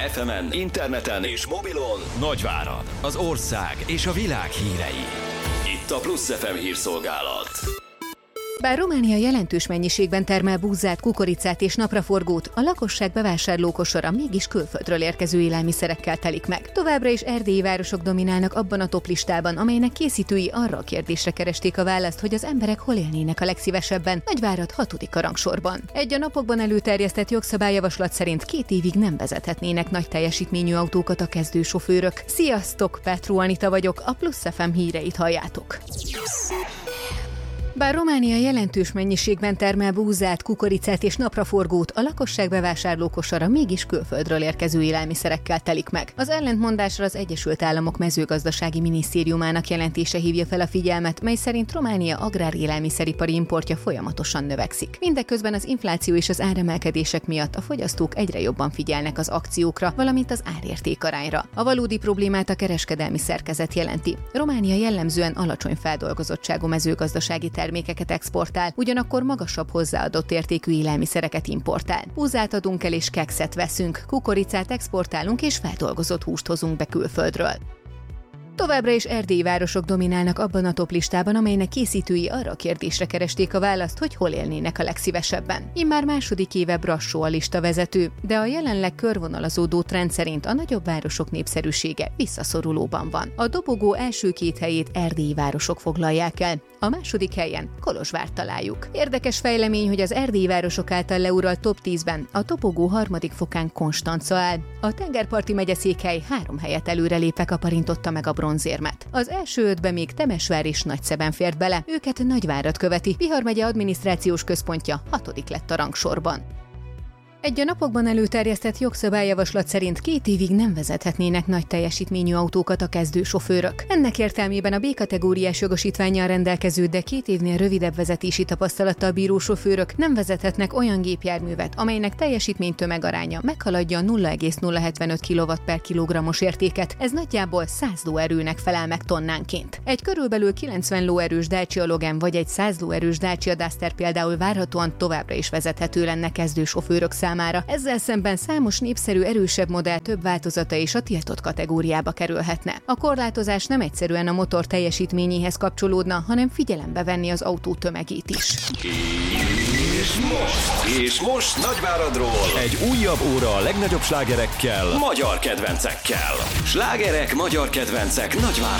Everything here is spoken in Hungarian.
FM-en, interneten és mobilon Nagyvárad, az ország és a világ hírei. Itt a Plusz FM hírszolgálat. Bár Románia jelentős mennyiségben termel búzát, kukoricát és napraforgót, a lakosság bevásárlókosara mégis külföldről érkező élelmiszerekkel telik meg. Továbbra is erdélyi városok dominálnak abban a toplistában, amelynek készítői arra a kérdésre keresték a választ, hogy az emberek hol élnének a legszívesebben. Nagyvárad 6. rangsorban. Egy a napokban előterjesztett jogszabályjavaslat szerint 2 évig nem vezethetnének nagy teljesítményű autókat a kezdő sofőrök. Sziasztok, Petró Anita vagyok, a Plusz FM híreit halljátok. Bár Románia jelentős mennyiségben termel búzát, kukoricát és napraforgót, a lakosság bevásárlókosara mégis külföldről érkező élelmiszerekkel telik meg. Az ellentmondásra az Egyesült Államok mezőgazdasági minisztériumának jelentése hívja fel a figyelmet, mely szerint Románia agrárélelmiszeripari importja folyamatosan növekszik. Mindeközben az infláció és az áremelkedések miatt a fogyasztók egyre jobban figyelnek az akciókra, valamint az árértékarányra. A valódi problémát a kereskedelmi szerkezet jelenti. Románia jellemzően alacsony feldolgozottságú mezőgazdasági termékeket exportál, ugyanakkor magasabb hozzáadott értékű élelmiszereket importál. Búzát adunk el és kekszet veszünk, kukoricát exportálunk és feldolgozott húst hozunk be külföldről. Továbbra is erdélyi városok dominálnak abban a toplistában, amelynek készítői arra a kérdésre keresték a választ, hogy hol élnének a legszívesebben. Immár második éve Brassó a lista vezető, de a jelenleg körvonalazódó trend szerint a nagyobb városok népszerűsége visszaszorulóban van. A dobogó első 2 helyét erdélyi városok foglalják el, a második helyen Kolozsvárt találjuk. Érdekes fejlemény, hogy az erdélyi városok által leuralt top 10-ben a dobogó 3. fokán Konstanca áll. A tengerparti megyeszékhely 3 helyet előrelépve kaparintotta meg a bronzérmet. Az első 5-be még Temesvár és Nagyszeben fért bele, őket Nagyvárad követi. Bihar megye adminisztrációs központja 6. lett a rangsorban. Egy a napokban előterjesztett jogszabályjavaslat szerint 2 évig nem vezethetnének nagy teljesítményű autókat a kezdő sofőrök. Ennek értelmében a B-kategóriás jogosítvánnyal rendelkező, de 2 évnél rövidebb vezetési tapasztalattal bíró sofőrök nem vezethetnek olyan gépjárművet, amelynek teljesítmény tömegaránya meghaladja a 0,075 kW/kg-os értéket. Ez nagyjából 100 lóerőnek felel meg tonnánként. Egy körülbelül 90 lóerős Dacia Logan vagy egy 100 lóerős Dacia Duster például várhatóan továbbra is vezethető lenne kezdő sofőrök számára. Ezzel szemben számos népszerű, erősebb modell több változata is a tiltott kategóriába kerülhetne. A korlátozás nem egyszerűen a motor teljesítményéhez kapcsolódna, hanem figyelembe venni az autó tömegét is. És most Nagyváradról egy újabb óra a legnagyobb slágerekkel, magyar kedvencekkel. Slágerek, magyar kedvencek Nagyvárad.